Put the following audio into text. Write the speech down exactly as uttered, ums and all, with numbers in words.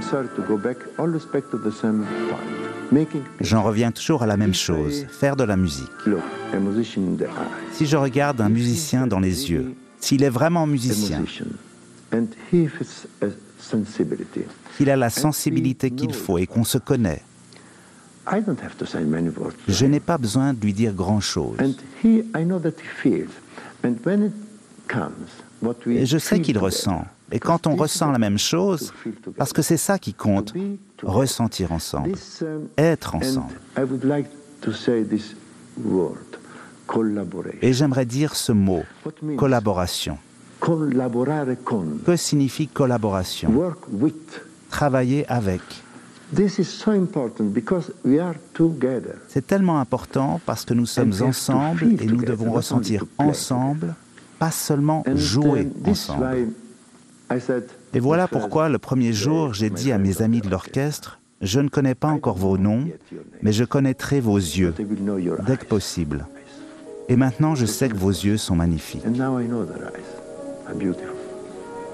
J'en reviens toujours à la même chose, faire de la musique. Si je regarde un musicien dans les yeux, s'il est vraiment musicien, qu'il a la sensibilité qu'il faut et qu'on se connaît, je n'ai pas besoin de lui dire grand-chose. Et je sais qu'il ressent. Et quand on ressent la même chose, parce que c'est ça qui compte, ressentir ensemble, être ensemble. Et j'aimerais dire ce mot, collaboration. Que signifie collaboration? Travailler avec. C'est tellement important parce que nous sommes ensemble et nous devons ressentir ensemble, pas seulement jouer ensemble. Et voilà pourquoi le premier jour, j'ai dit à mes amis de l'orchestre, « Je ne connais pas encore vos noms, mais je connaîtrai vos yeux, dès que possible. » Et maintenant, je sais que vos yeux sont magnifiques.